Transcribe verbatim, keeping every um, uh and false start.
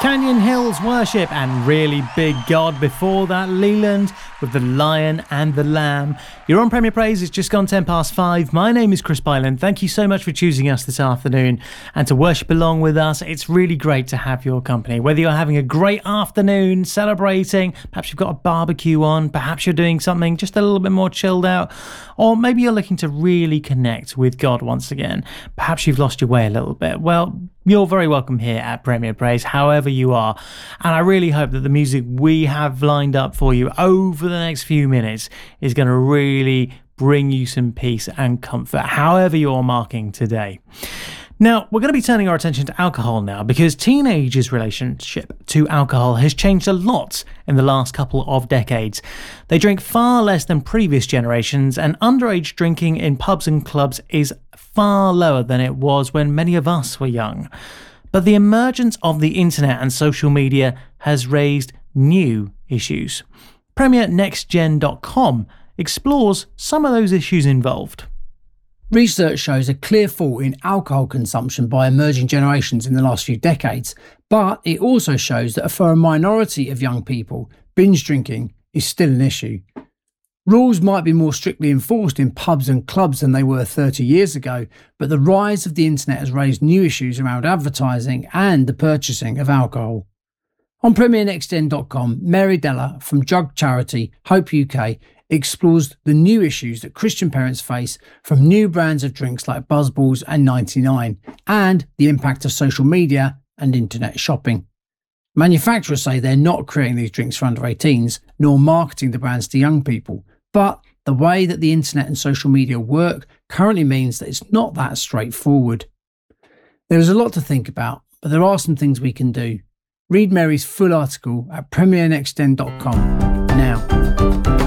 Canyon Hills Worship and Really Big God. Before that, Leland with The Lion and the Lamb. You're on Premier Praise. It's just gone ten past five. My name is Chris Byland. Thank you so much for choosing us this afternoon and to worship along with us. It's really great to have your company. Whether you're having a great afternoon, celebrating, perhaps you've got a barbecue on, perhaps you're doing something just a little bit more chilled out, or maybe you're looking to really connect with God once again. Perhaps you've lost your way a little bit. Well, you're very welcome here at Premier Praise, however you are. And I really hope that the music we have lined up for you over the next few minutes is going to really bring you some peace and comfort, however you're marking today. Now, we're going to be turning our attention to alcohol now, because teenagers' relationship to alcohol has changed a lot in the last couple of decades. They drink far less than previous generations, and underage drinking in pubs and clubs is far lower than it was when many of us were young. But the emergence of the internet and social media has raised new issues. Premier Next Gen dot com explores some of those issues involved. Research shows a clear fall in alcohol consumption by emerging generations in the last few decades, but it also shows that for a minority of young people, binge drinking is still an issue. Rules might be more strictly enforced in pubs and clubs than they were thirty years ago, but the rise of the internet has raised new issues around advertising and the purchasing of alcohol. On Premier Next Gen dot com, Mary Della from drug charity Hope U K explores the new issues that Christian parents face from new brands of drinks like Buzzballs and ninety-nine, and the impact of social media and internet shopping. Manufacturers say they're not creating these drinks for under eighteens, nor marketing the brands to young people, but the way that the internet and social media work currently means that it's not that straightforward. There is a lot to think about, but there are some things we can do. Read Mary's full article at Premier Next Gen dot com now.